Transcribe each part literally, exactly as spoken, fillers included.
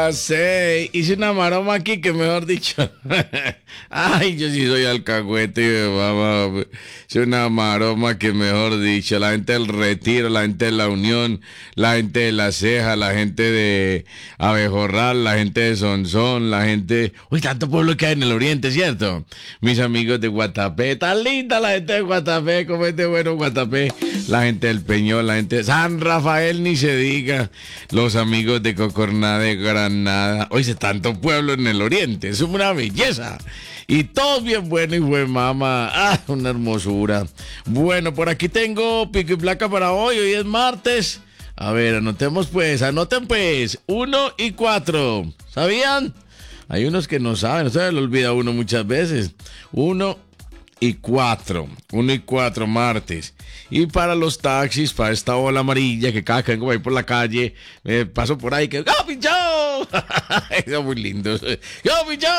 Sí, hice una maroma aquí que mejor dicho. Ay, yo sí soy alcahuete, mamá. Hice una maroma que mejor dicho. La gente del Retiro, la gente de la Unión, la gente de La Ceja, la gente de Abejorral, la gente de Sonsón, la gente... Uy, tanto pueblo que hay en el oriente, ¿cierto? Mis amigos de Guatapé, tan linda la gente de Guatapé, como es de bueno Guatapé. La gente del Peñol, la gente de San Rafael, ni se diga. Los amigos de Cocorná, de Granada. Oye, tanto pueblo en el oriente, es una belleza. Y todos bien bueno y buen mamá. Ah, una hermosura. Bueno, por aquí tengo pico y placa para hoy. Hoy es martes. A ver, anotemos pues, anoten pues. Uno y cuatro. ¿Sabían? Hay unos que no saben, no se le olvida a uno muchas veces. Uno y cuatro. Uno y cuatro martes. Y para los taxis, para esta ola amarilla que cada que vengo ahí por la calle, me paso por ahí que ¡yo, pinchó! Eso es muy lindo. ¡Yo,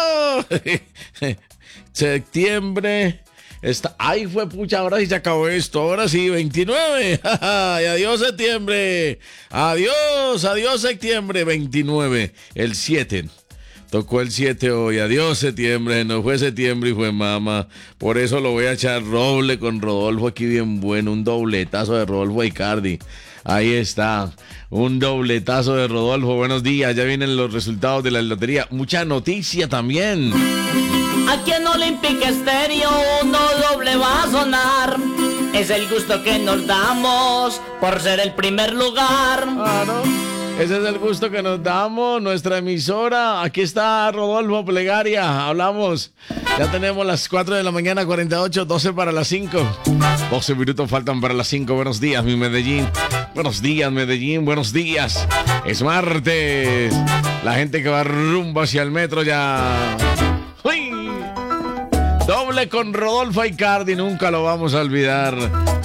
pinchó! Septiembre. Está... Ay, fue pucha, ahora sí se acabó esto. Ahora sí, veintinueve. Y adiós, septiembre. Adiós, adiós, septiembre. veintinueve. El siete. Tocó el siete hoy, adiós septiembre, no fue septiembre y fue mama. Por eso lo voy a echar roble con Rodolfo aquí bien bueno, un dobletazo de Rodolfo Icardi. Ahí está, un dobletazo de Rodolfo, buenos días, ya vienen los resultados de la lotería. Mucha noticia también. Aquí en Olímpica Estéreo uno doble va a sonar. Es el gusto que nos damos por ser el primer lugar. Claro. Ese es el gusto que nos damos, nuestra emisora. Aquí está Rodolfo Plegaria, hablamos. Ya tenemos las cuatro de la mañana, cuarenta y ocho, doce para las cinco. doce minutos faltan para las cinco. Buenos días, mi Medellín. Buenos días, Medellín, buenos días. Es martes. La gente que va rumbo hacia el metro ya... ¡Uy! Doble con Rodolfo Icardi, nunca lo vamos a olvidar.